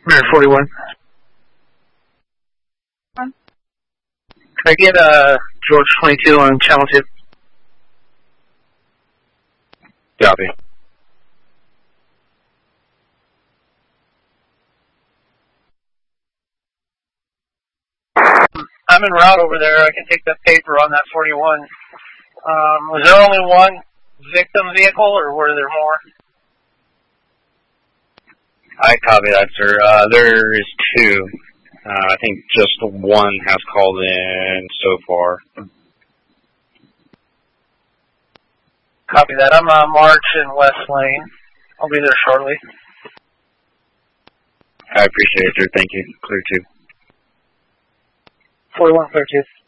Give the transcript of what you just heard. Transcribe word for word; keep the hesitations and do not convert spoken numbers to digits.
Mirror forty-one. Can I get uh, George twenty-two on channel two? Copy. I'm en route over there. I can take the paper on that forty-one. Um, was there only one victim vehicle, or were there more? I copy that, sir. Uh, there is two. Uh, I think just one has called in so far. Copy that. I'm uh, March in West Lane. I'll be there shortly. I appreciate it, sir. Thank you. Clear two. forty-one, clear two.